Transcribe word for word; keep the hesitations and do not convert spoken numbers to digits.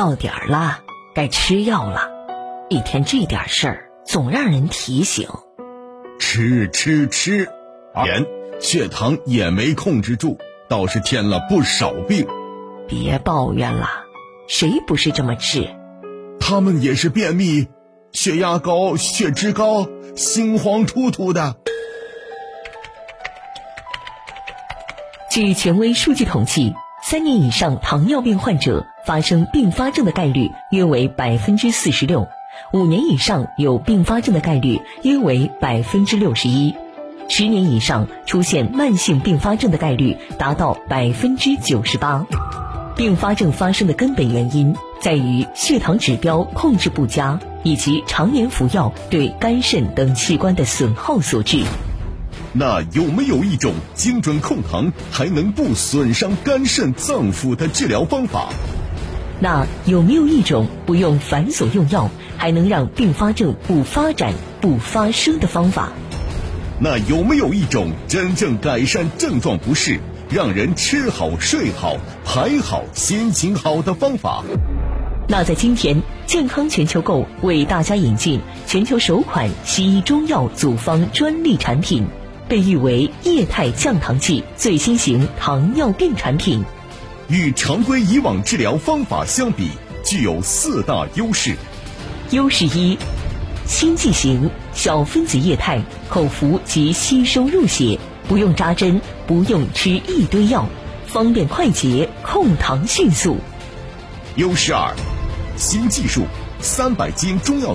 到点儿了，该吃药了。一天这点事儿，总让人提醒。 吃吃吃，盐血糖也没控制住，倒是添了不少病。 别抱怨了，谁不是这么治？ 他们也是便秘，血压高，血脂高，心慌突突的。 据权威数据统计，三年以上糖尿病患者发生并发症的概率约为百分之四十六，五年以上有并发症的概率约为百分之六十一，十年以上出现慢性并发症的概率达到百分之九十八。并发症发生的根本原因在于血糖指标控制不佳，以及常年服药对肝肾等器官的损耗所致。 那有没有一种精准控糖还能不损伤肝肾脏腑的治疗方法？ 那有没有一种不用繁琐用药还能让并发症不发展不发生的方法？ 那有没有一种真正改善症状不适，让人吃好睡好排好心情好的方法？ 那在今天，健康全球购为大家引进全球首款西医中药组方专利产品，被誉为液态降糖剂最新型糖尿病产品。 与常规以往治疗方法相比，具有四大优势。 优势一，新剂型，小分子液态，口服即吸收入血，不用扎针，不用吃一堆药，方便快捷，控糖迅速。 优势二，新技术，三百斤中药